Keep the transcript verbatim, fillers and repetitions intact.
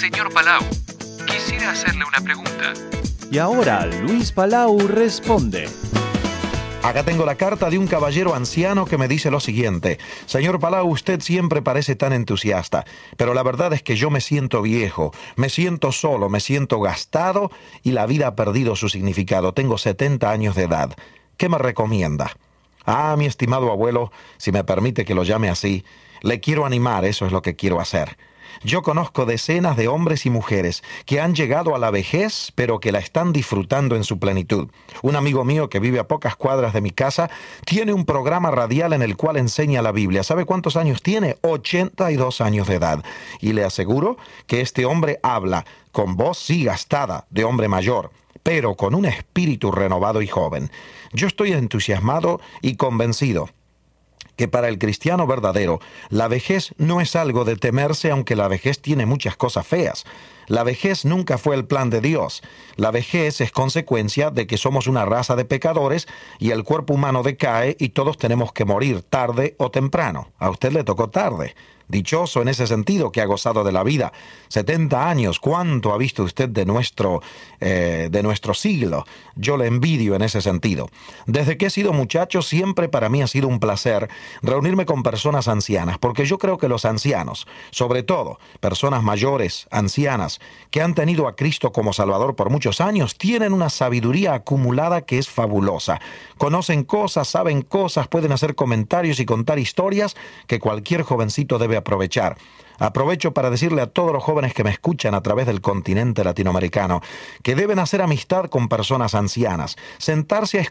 Señor Palau, quisiera hacerle una pregunta. Y ahora Luis Palau responde. Acá tengo la carta de un caballero anciano que me dice lo siguiente. Señor Palau, usted siempre parece tan entusiasta, pero la verdad es que yo me siento viejo, me siento solo, me siento gastado y la vida ha perdido su significado. Tengo setenta años de edad. ¿Qué me recomienda? Ah, mi estimado abuelo, si me permite que lo llame así, le quiero animar, eso es lo que quiero hacer. Yo conozco decenas de hombres y mujeres que han llegado a la vejez, pero que la están disfrutando en su plenitud. Un amigo mío que vive a pocas cuadras de mi casa tiene un programa radial en el cual enseña la Biblia. ¿Sabe cuántos años tiene? ochenta y dos años de edad. Y le aseguro que este hombre habla con voz sí gastada de hombre mayor, pero con un espíritu renovado y joven. Yo estoy entusiasmado y convencido que para el cristiano verdadero, la vejez no es algo de temerse, aunque la vejez tiene muchas cosas feas. La vejez nunca fue el plan de Dios. La vejez es consecuencia de que somos una raza de pecadores y el cuerpo humano decae y todos tenemos que morir tarde o temprano. A usted le tocó tarde. Dichoso en ese sentido que ha gozado de la vida. setenta años, ¿cuánto ha visto usted de nuestro, eh, de nuestro siglo? Yo le envidio en ese sentido. Desde que he sido muchacho, siempre para mí ha sido un placer reunirme con personas ancianas, porque yo creo que los ancianos, sobre todo personas mayores, ancianas, que han tenido a Cristo como Salvador por muchos años, tienen una sabiduría acumulada que es fabulosa. Conocen cosas, saben cosas, pueden hacer comentarios y contar historias que cualquier jovencito debe aprovechar. Aprovecho para decirle a todos los jóvenes que me escuchan a través del continente latinoamericano que deben hacer amistad con personas ancianas, sentarse a